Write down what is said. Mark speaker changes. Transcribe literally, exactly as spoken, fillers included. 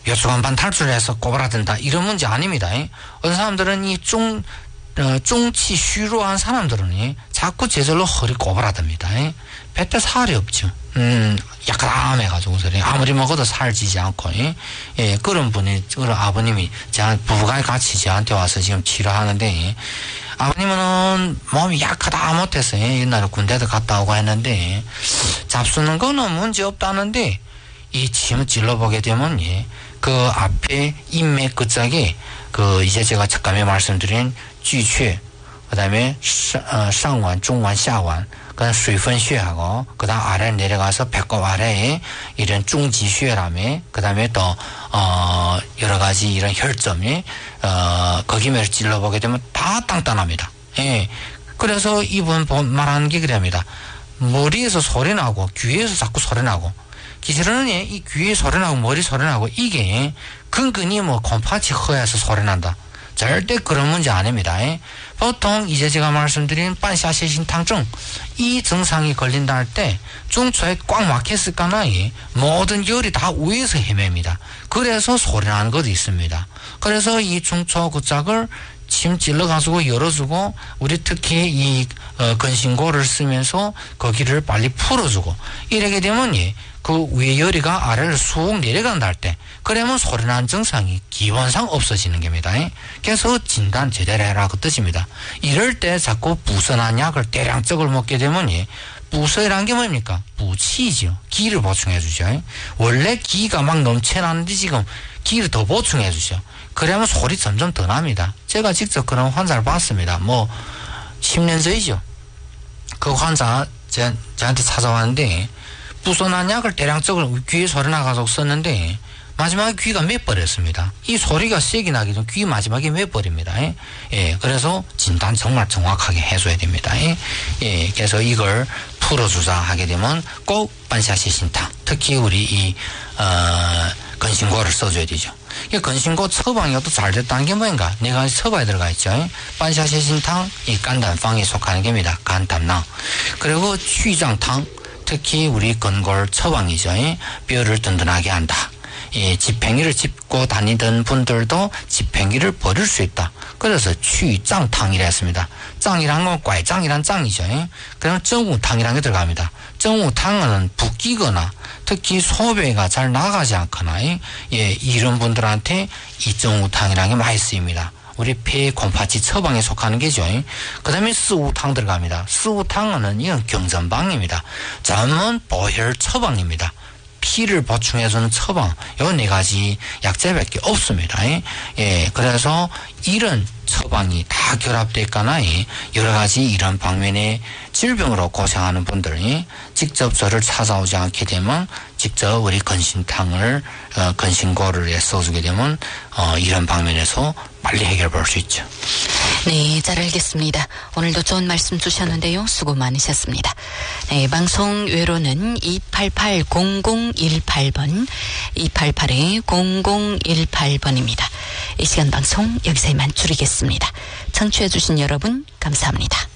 Speaker 1: 요충한반 탈출을 해서 꼬부라든다 이런 문제 아닙니다. 어떤 사람들은 이 중, 어, 중치虚弱한 사람들은 자꾸 제절로 허리 꼬부라듭니다. 배때 살이 없죠. 음, 약간 암해가지고서 아무리 먹어도 살찌지 않고, 예, 그런 분이, 그런 아버님이, 제 부부가 같이 저한테 와서 지금 치료하는데, 아버님은 몸이 약하다 못해서 옛날에 군대도 갔다 오고 했는데, 잡수는 거는 문제 없다는데, 이 침을 찔러보게 되면, 예, 그 앞에 인맥 끝짝에, 그, 이제 제가 잠깐에 말씀드린 쥐취, 그 다음에 상완, 중완,下완, 그다음 수이펀血하고 그다음 아래 내려가서 배꼽 아래에 이런 중지血라며 그다음에 또 어 여러 가지 이런 혈점이 어 거기면서 찔러보게 되면 다 단단합니다. 예. 그래서 이분 말하는 게 그럽니다. 머리에서 소리 나고 귀에서 자꾸 소리 나고 기절은 이 귀에 소리 나고 머리 소리 나고 이게 근근히 뭐 곰팡이 허해서 소리 난다. 절대 그런 문제 아닙니다. 보통 이제 제가 말씀드린 반샤시신탕증 이 증상이 걸린다 할 때 중초에 꽉 막혔을까나 모든 열이 다 위에서 헤맵니다. 그래서 소리 나는 것도 있습니다. 그래서 이 중초 구짝을 침 찔러가지고 열어주고 우리 특히 이 어, 건신고를 쓰면서 거기를 빨리 풀어주고 이렇게 되면 예, 그 위에 열이가 아래를 쑥 내려간다 할 때 그러면 소리나는 증상이 기본상 없어지는 겁니다. 그래서 진단 제대로 해라 그 뜻입니다. 이럴 때 자꾸 부선한 약을 대량적으로 먹게 되면 예, 부서이란 게 뭡니까? 부치죠. 기를 보충해 주죠. 원래 기가 막 넘쳐나는데 지금 기를 더 보충해 주죠. 그러면 소리 점점 더 납니다. 제가 직접 그런 환자를 봤습니다. 뭐 십 년 전이죠. 그 환자 제, 저한테 찾아왔는데 부선한 약을 대량적으로 귀에 소리 나가지고 썼는데 마지막에 귀가 滅버렸습니다. 이 소리가 세게 나기 전 귀 마지막에 滅버립니다. 예, 그래서 진단 정말 정확하게 해줘야 됩니다. 예, 그래서 이걸 풀어주자 하게 되면 꼭 반샤시신탕, 특히 우리 이 어, 건신고를 써줘야 되죠. 이 건신고 처방이 또 잘 됐다는 게 뭔가 네 가지 처방이 들어가 있죠. 반샤시신탕, 이 간담방에 속하는 겁니다. 간담낭. 그리고 취장탕, 특히 우리 건골 처방이죠. 뼈를 든든하게 한다. 예, 지팽이를 짚고 다니던 분들도 지팽이를 버릴 수 있다. 그래서 취장탕이라 했습니다. 짱이란 건 꽈장이란 짱이죠. 그럼 정우탕이란 게 들어갑니다. 정우탕은 붓기거나 특히 소변가 잘 나가지 않거나 예, 이런 분들한테 이 정우탕이라는 게 많이 쓰입니다. 우리 폐 곰팡이 처방에 속하는 게죠. 그 다음에 스우탕 들어갑니다. 스우탕은 이건 경전방입니다. 전문 보혈 처방입니다. 피를 보충해주는 처방, 요 네 가지 약재밖에 없습니다. 예, 그래서 이런 처방이 다 결합되어 있거나 여러 가지 이런 방면의 질병으로 고생하는 분들이 직접 저를 찾아오지 않게 되면 직접 우리 건신탕을 어, 건신고를 써주게 되면 어, 이런 방면에서 빨리 해결 볼 수 있죠.
Speaker 2: 네, 잘 알겠습니다. 오늘도 좋은 말씀 주셨는데요. 수고 많으셨습니다. 네, 방송 외로는 이팔팔 공공일팔 번, 이팔팔 공공일팔 번입니다. 이 시간 방송 여기서 이만 줄이겠습니다. 청취해 주신 여러분 감사합니다.